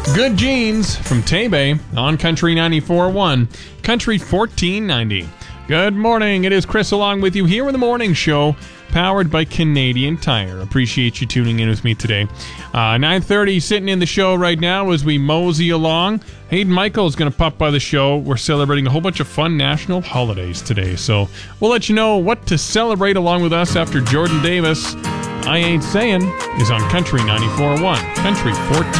Good Jeans from Tebe on Country 94.1, Country 1490. Good morning. It is Chris along with you here in the morning show, powered by Canadian Tire. Appreciate you tuning in with me today. 9:30 sitting in the show right now as we mosey along. Hayden Michael is going to pop by the show. We're celebrating a whole bunch of fun national holidays today, so we'll let you know what to celebrate along with us after Jordan Davis. I Ain't Saying is on Country 94.1, Country 1490.